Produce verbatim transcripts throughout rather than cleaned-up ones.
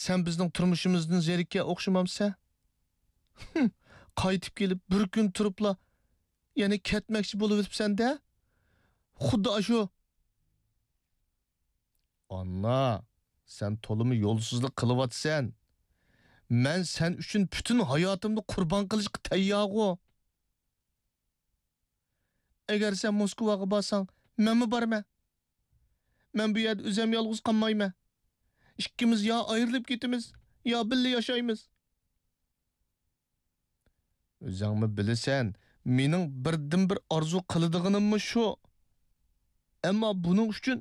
sen bizning turmushimizdan zerikka o'xshamamsa? Qaytib kelib bir kun turibla yana ketmoqchi bo'lib o'tibsan-da? Xuddi shu. Anna, sen to'limi yo'lsizlik qilyapsan. Men sen uchun butun hayotimni qurbon qilishga tayyorgo. Agar sen Moskvaga borsang, menmi borman? Men bu yerda o'zim yolg'iz qolmayman. Ikkimiz yo ayrilib ketamiz, yo birga yashaymiz. O'zingmi bilasan, mening birdan bir orzu qiladiganimmi shu. Ammo buning uchun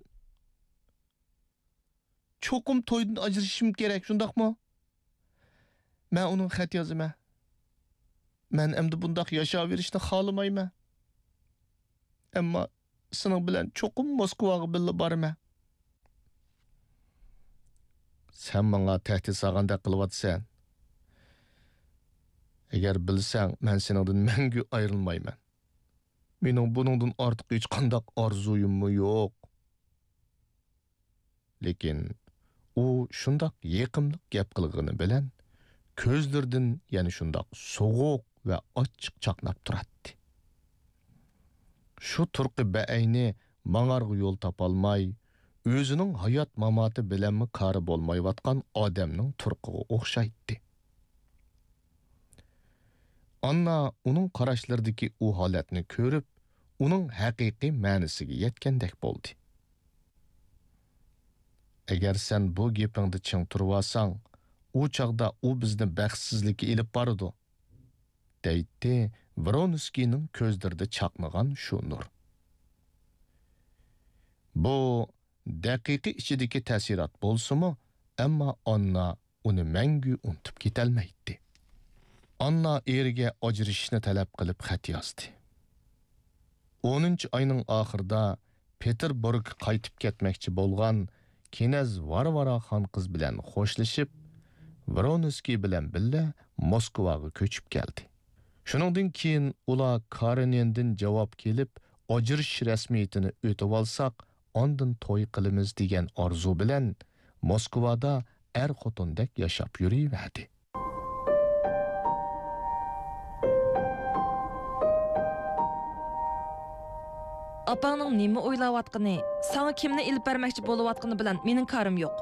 cho'qim to'ydan ajrashishim kerak, shundaqmi? Men uning xat yozaman. Men endi bundaq yashayverishni xohlamayman. Ammo sening bilan cho'qim Moskvaga birga boraman. Sen menga tahdid solgandek qilyapsan. Agar bilsang, men seningdan mangu ayrilmayman. Mening buningdan ortiq hech qanday orzuyim yo'q. Lekin u shundoq yaqinlik gap qilgani bilan ko'zlaridan yana shundoq so'g'uq va ochiq chaqnab turadi. Shu turqi ba'ayni mang'arg'i yo'l topolmay, o'zining hayot mamoti bilanmi qari bo'lmayotgan odamning turqiga o'xshaydi. Anna uning qarashlaridagi u holatni ko'rib, uning haqiqiy ma'nosiga yetgandek bo'ldi. Agar sen bu gapingda ching turib olsang, u chaqda u bizni baxtsizlikka ilib boradi, deydi Vronskyning ko'zlarida chaqnagan shu nur. Bu daqiqa ichidagi ta'sirot bo'lsa-mu, ammo Anna uni mangu unutib ketolmaydi. Anna eriga ajrashishni talab qilib xat yozdi. o'ninchi oyning oxirida Peterburg qaytib ketmoqchi bo'lgan Knez Varvaraxon qiz bilan xo'shlashib, Vronsky bilan birga Moskvaga ko'chib keldi. Shuningdan keyin ular Karenindan javob kelib, ajrish rasmiyatini o'tib olsak, ondan to'y qilamiz degan orzu bilan Moskvada er-xotindek yashab yuraverdi. Apangning nima o'ylayotgani, sana kimni ilib bermoqchi bo'layotgani bilan mening qarim yo'q.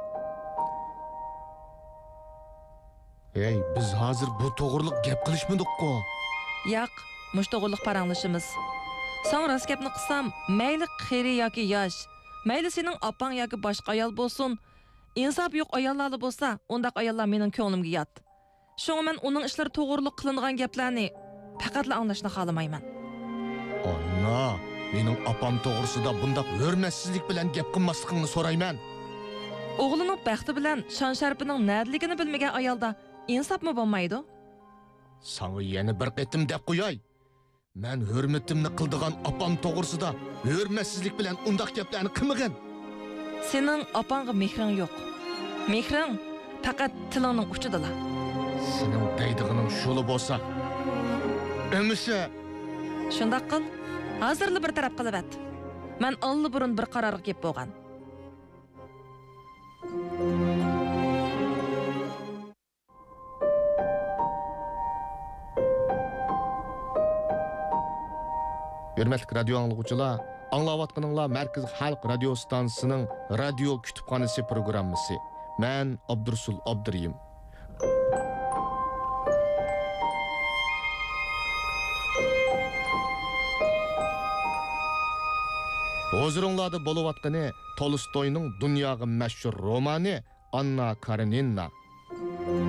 Ey, biz hozir bu to'g'riliq gap qilishmadik-ku. Yo'q, mush to'g'riliq paranglashimiz. Sen rost gapni qilsam, mayli qiri yoki yosh, mayli sening opang yoki boshqa ayol bo'lsin, insof yo'q ayollar bo'lsa, undaq ayollar mening ko'nglimga yot. Shunga men uning ishlari to'g'riliq qilingan gaplarni faqatla anglashni xohlamayman. Anna, mening opam to'g'risida bundaq hurmatsizlik bilan gap qilmasligingni so'rayman. O'g'lining baxti bilan shon sharpining nadligini bilmagan ayolda insofmi bo'lmaydi? Sana yana bir qitim deb qo'yay. Men hurmatimni qildigan opam to'g'risida hurmatsizlik bilan undaq gaplarni qilmagan. Sening opangga mehring yo'q. Mehring faqat tilingning uchidalar. Sening deydiganing shuli bo'lsa, emisi shundoq qil. Hozirli bir taraf qilib at. Men alli burun bir qarorga kelib bo'lgan. Hürmetli radyo anlıqçılar, anlavatqınınla Merkez Halk Radyo Stansının Radyo Kütüphanesi programısı. Ben Abdursul Abduriyim. Hozirunlarda boluvatqını Tolstoy'nun dünyaga meşhur romanı Anna Karenina.